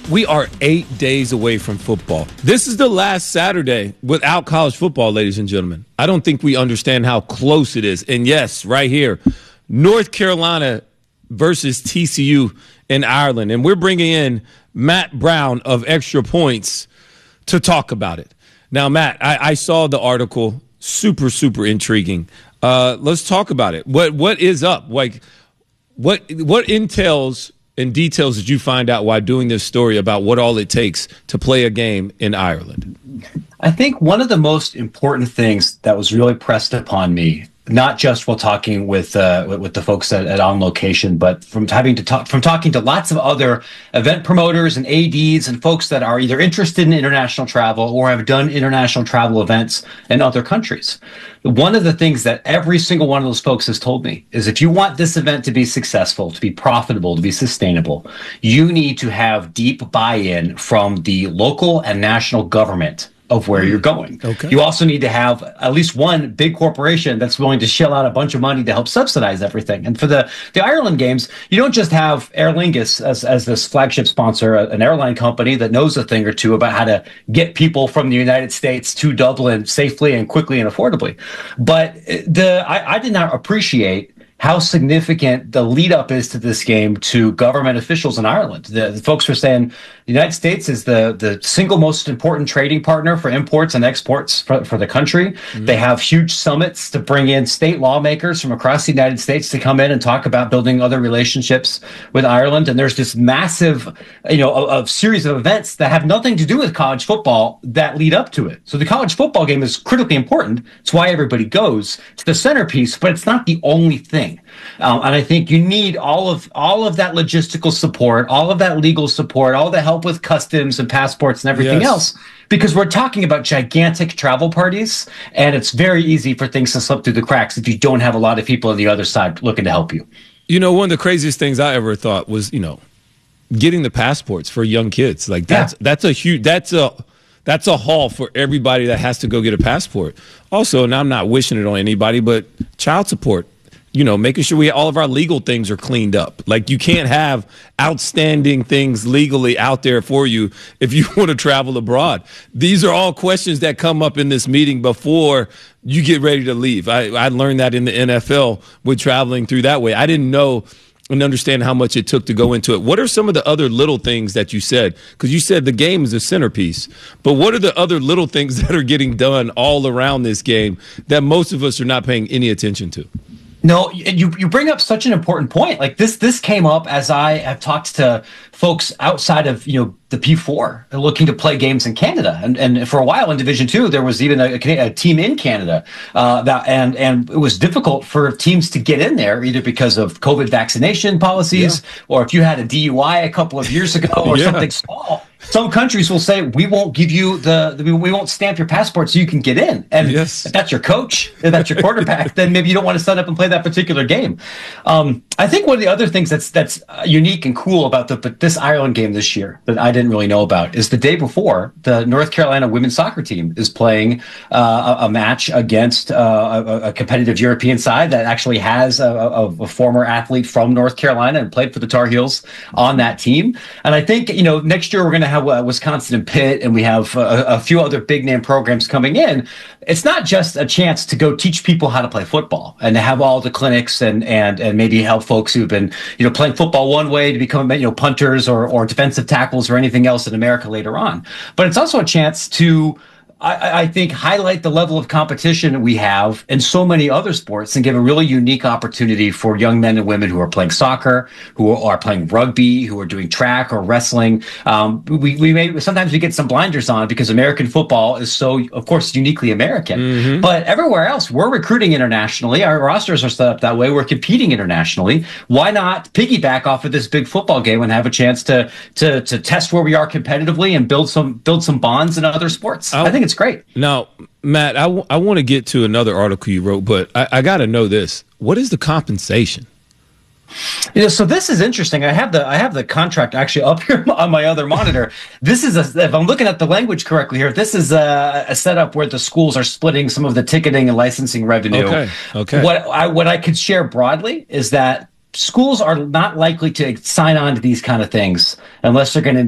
We are 8 days away from football. This is the last Saturday without college football, ladies and gentlemen. I don't think we understand how close it is. And yes, right here, North Carolina versus TCU in Ireland. And we're bringing in Matt Brown of Extra Points to talk about it. Now, Matt, I saw the article. Super, super intriguing. Let's talk about it. What is up? Like, what entails and details did you find out while doing this story about what all it takes to play a game in Ireland? I think one of the most important things that was really pressed upon me, not just while talking with the folks at On Location, but from talking to lots of other event promoters and ADs and folks that are either interested in international travel or have done international travel events in other countries. One of the things that every single one of those folks has told me is if you want this event to be successful, to be profitable, to be sustainable, you need to have deep buy-in from the local and national government of where you're going. Okay. You also need to have at least one big corporation that's willing to shell out a bunch of money to help subsidize everything. And for the Ireland games, you don't just have Aer Lingus as this flagship sponsor, an airline company that knows a thing or two about how to get people from the United States to Dublin safely and quickly and affordably. But I did not appreciate how significant the lead up is to this game to government officials in Ireland. The folks were saying the United States is the single most important trading partner for imports and exports for the country. Mm-hmm. They have huge summits to bring in state lawmakers from across the United States to come in and talk about building other relationships with Ireland. And there's this massive, a series of events that have nothing to do with college football that lead up to it. So the college football game is critically important. It's why everybody goes. It's the centerpiece, but it's not the only thing. And I think you need all of that logistical support, all of that legal support, all the help with customs and passports and everything else, because we're talking about gigantic travel parties, and it's very easy for things to slip through the cracks if you don't have a lot of people on the other side looking to help you. One of the craziest things I ever thought was, getting the passports for young kids. Like that's a haul for everybody that has to go get a passport. Also, and I'm not wishing it on anybody, but child support. Making sure all of our legal things are cleaned up. Like, you can't have outstanding things legally out there for you if you want to travel abroad. These are all questions that come up in this meeting before you get ready to leave. I learned that in the NFL with traveling through that way. I didn't know and understand how much it took to go into it. What are some of the other little things that you said? Because you said the game is a centerpiece, but what are the other little things that are getting done all around this game that most of us are not paying any attention to? No, you bring up such an important point. Like this came up as I have talked to folks outside of the P4 looking to play games in Canada, and for a while in Division II there was even a team in Canada and it was difficult for teams to get in there either because of COVID vaccination policies or if you had a DUI a couple of years ago or something small. Some countries will say, we won't give you we won't stamp your passport so you can get in. And if that's your coach, if that's your quarterback, then maybe you don't want to sign up and play that particular game. I think one of the other things that's unique and cool about this Ireland game this year that I didn't really know about is the day before, the North Carolina women's soccer team is playing a match against a competitive European side that actually has a former athlete from North Carolina and played for the Tar Heels on that team. And I think, next year we're going to have Wisconsin and Pitt, and we have a few other big name programs coming in. It's not just a chance to go teach people how to play football and to have all the clinics and maybe help folks who've been playing football one way to become punters or defensive tackles or anything else in America later on. But it's also a chance to I think highlight the level of competition we have in so many other sports and give a really unique opportunity for young men and women who are playing soccer, who are playing rugby, who are doing track or wrestling. Sometimes we get some blinders on because American football is so, of course, uniquely American. Mm-hmm. But everywhere else, we're recruiting internationally. Our rosters are set up that way. We're competing internationally. Why not piggyback off of this big football game and have a chance to test where we are competitively and build some bonds in other sports? I think it's great. Now, Matt, I want to get to another article you wrote, but I got to know this. What is the compensation? So this is interesting. I have the contract actually up here on my other monitor. This is if I'm looking at the language correctly here, this is a setup where the schools are splitting some of the ticketing and licensing revenue. Okay. What I could share broadly is that schools are not likely to sign on to these kind of things unless they're going to